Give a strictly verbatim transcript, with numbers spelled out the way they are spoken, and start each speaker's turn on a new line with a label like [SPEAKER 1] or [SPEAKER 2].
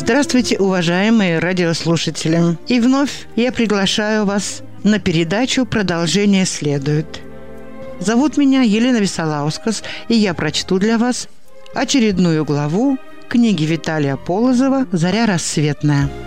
[SPEAKER 1] Здравствуйте, уважаемые радиослушатели! И вновь я приглашаю вас на передачу «Продолжение следует». Зовут меня Елена Висолаускас, и я прочту для вас очередную главу книги Виталия Полозова «Заря рассветная».